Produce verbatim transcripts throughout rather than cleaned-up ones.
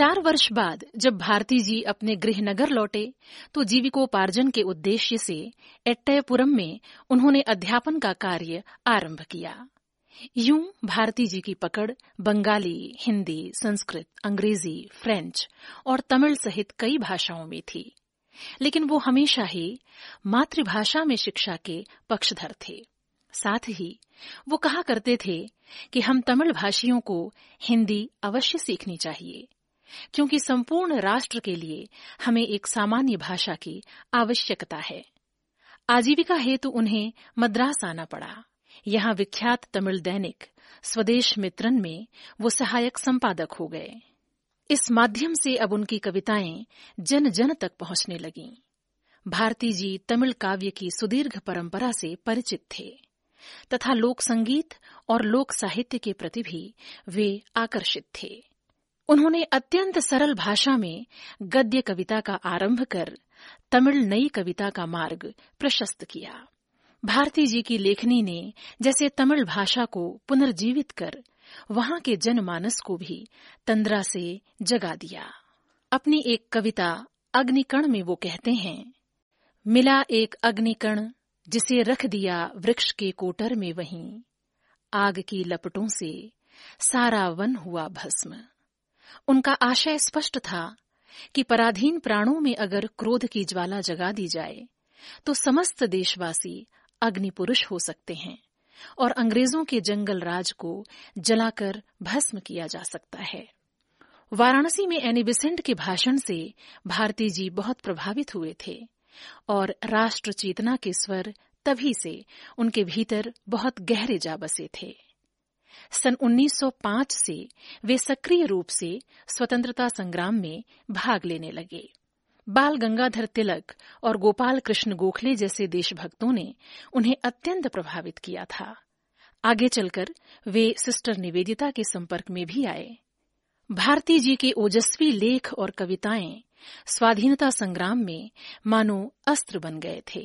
चार वर्ष बाद जब भारती जी अपने गृहनगर लौटे तो जीविकोपार्जन के उद्देश्य से एट्टयपुरम में उन्होंने अध्यापन का कार्य आरंभ किया। यूं भारती जी की पकड़ बंगाली, हिंदी, संस्कृत, अंग्रेजी, फ्रेंच और तमिल सहित कई भाषाओं में थी, लेकिन वो हमेशा ही मातृभाषा में शिक्षा के पक्षधर थे। साथ ही वो कहा करते थे कि हम तमिल भाषियों को हिंदी अवश्य सीखनी चाहिए, क्योंकि संपूर्ण राष्ट्र के लिए हमें एक सामान्य भाषा की आवश्यकता है। आजीविका हेतु उन्हें मद्रास आना पड़ा। यहाँ विख्यात तमिल दैनिक स्वदेश मित्रन में वो सहायक संपादक हो गए। इस माध्यम से अब उनकी कविताएं जन जन तक पहुंचने लगीं। भारती जी तमिल काव्य की सुदीर्घ परंपरा से परिचित थे तथा लोक संगीत और लोक साहित्य के प्रति भी वे आकर्षित थे। उन्होंने अत्यंत सरल भाषा में गद्य कविता का आरंभ कर तमिल नई कविता का मार्ग प्रशस्त किया। भारती जी की लेखनी ने जैसे तमिल भाषा को पुनर्जीवित कर वहां के जनमानस को भी तंद्रा से जगा दिया। अपनी एक कविता अग्निकण में वो कहते हैं, मिला एक अग्निकण जिसे रख दिया वृक्ष के कोटर में, वहीं आग की लपटों से सारा वन हुआ भस्म। उनका आशय स्पष्ट था कि पराधीन प्राणों में अगर क्रोध की ज्वाला जगा दी जाए तो समस्त देशवासी अग्नि पुरुष हो सकते हैं और अंग्रेजों के जंगल राज को जलाकर भस्म किया जा सकता है। वाराणसी में एनी बेसेंट के भाषण से भारती जी बहुत प्रभावित हुए थे और राष्ट्र चेतना के स्वर तभी से उनके भीतर बहुत गहरे जा बसे थे। सन उन्नीस सौ पाँच से वे सक्रिय रूप से स्वतंत्रता संग्राम में भाग लेने लगे। बाल गंगाधर तिलक और गोपाल कृष्ण गोखले जैसे देशभक्तों ने उन्हें अत्यंत प्रभावित किया था। आगे चलकर वे सिस्टर निवेदिता के संपर्क में भी आए। भारती जी के ओजस्वी लेख और कविताएं स्वाधीनता संग्राम में मानो अस्त्र बन गए थे।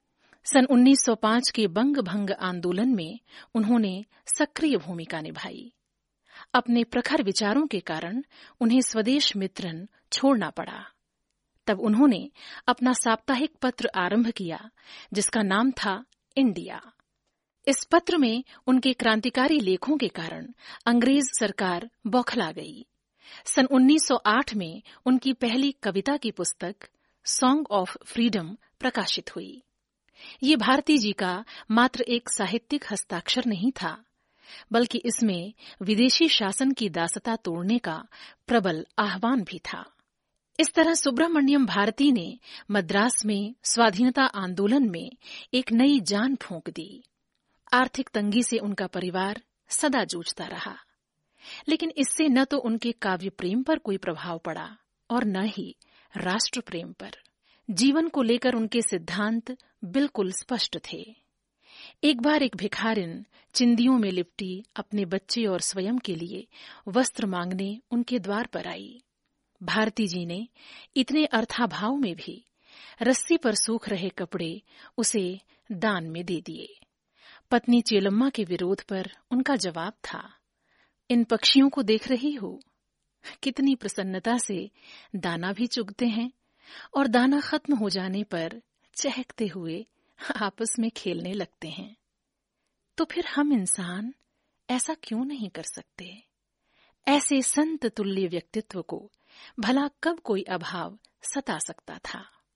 सन उन्नीस सौ पाँच के बंग भंग आंदोलन में उन्होंने सक्रिय भूमिका निभाई। अपने प्रखर विचारों के कारण उन्हें स्वदेश मित्रन छोड़ना पड़ा। तब उन्होंने अपना साप्ताहिक पत्र आरंभ किया जिसका नाम था इंडिया। इस पत्र में उनके क्रांतिकारी लेखों के कारण अंग्रेज सरकार बौखला गई। सन उन्नीस सौ आठ में उनकी पहली कविता की पुस्तक सॉन्ग ऑफ फ्रीडम प्रकाशित हुई। ये भारती जी का मात्र एक साहित्यिक हस्ताक्षर नहीं था, बल्कि इसमें विदेशी शासन की दासता तोड़ने का प्रबल आह्वान भी था। इस तरह सुब्रमण्यम भारती ने मद्रास में स्वाधीनता आंदोलन में एक नई जान फूंक दी। आर्थिक तंगी से उनका परिवार सदा जूझता रहा, लेकिन इससे न तो उनके काव्य प्रेम पर कोई प्रभाव पड़ा और न ही राष्ट्र प्रेम पर। जीवन को लेकर उनके सिद्धांत बिल्कुल स्पष्ट थे। एक बार एक भिखारिन चिंदियों में लिपटी अपने बच्चे और स्वयं के लिए वस्त्र मांगने उनके द्वार पर आई। भारती जी ने इतने अर्थाभाव में भी रस्सी पर सूख रहे कपड़े उसे दान में दे दिए। पत्नी चेलम्मा के विरोध पर उनका जवाब था, इन पक्षियों को देख रही हो, कितनी प्रसन्नता से दाना भी चुगते हैं और दाना खत्म हो जाने पर चहकते हुए आपस में खेलने लगते हैं। तो फिर हम इंसान ऐसा क्यों नहीं कर सकते? ऐसे संत तुल्य व्यक्तित्व को भला कब कोई अभाव सता सकता था?